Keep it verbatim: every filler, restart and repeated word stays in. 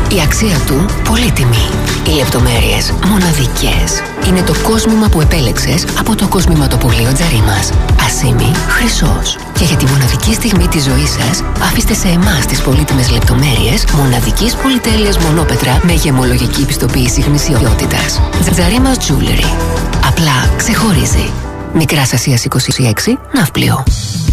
Η αξία του πολύτιμη. Οι λεπτομέρειες μοναδικές. Είναι το κόσμημα που επέλεξες από το κοσμηματοπωλείο Τζαρίμας. Ασίμι χρυσός. Και για τη μοναδική στιγμή της ζωής σας, αφήστε σε εμάς τις πολύτιμες λεπτομέρειες μοναδικής πολυτέλειας μονόπετρα με γεμολογική πιστοποίηση γνησιότητας. Τζαρίμας Jewelry. Απλά ξεχωρίζει. Μικράς Ασίας είκοσι έξι, Ναύπλιο.